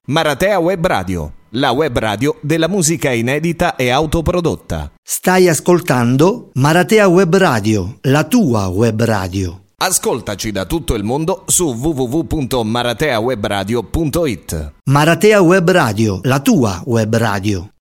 Maratea Web Radio, la web radio della musica inedita e autoprodotta. Stai ascoltando Maratea Web Radio, la tua web radio. Ascoltaci da tutto il mondo su www.marateawebradio.it. Maratea Web Radio, la tua web radio.